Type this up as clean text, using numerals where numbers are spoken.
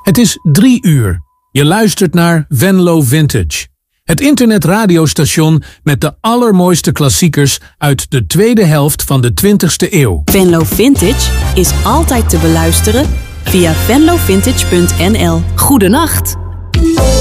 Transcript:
Het is 3 uur. Je luistert naar Venlo Vintage. Het internetradiostation met de allermooiste klassiekers uit de tweede helft van de 20e eeuw. Venlo Vintage is altijd te beluisteren via venlovintage.nl. Goedenacht.